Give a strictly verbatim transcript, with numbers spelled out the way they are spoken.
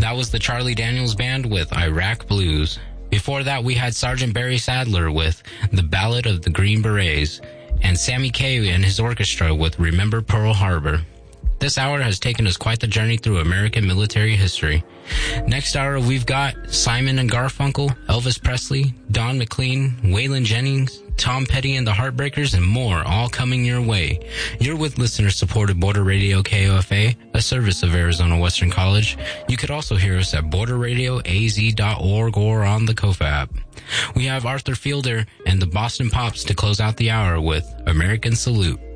That was the Charlie Daniels Band with Iraq Blues. Before that, we had Sergeant Barry Sadler with The Ballad of the Green Berets, and Sammy Kaye and his orchestra with Remember Pearl Harbor. This hour has taken us quite the journey through American military history. Next hour, we've got Simon and Garfunkel, Elvis Presley, Don McLean, Waylon Jennings, Tom Petty and the Heartbreakers, and more, all coming your way. You're with listener-supported Border Radio K O F A, a service of Arizona Western College. You could also hear us at border radio a z dot org or on the Kofa app. We have Arthur Fielder and the Boston Pops to close out the hour with American Salute.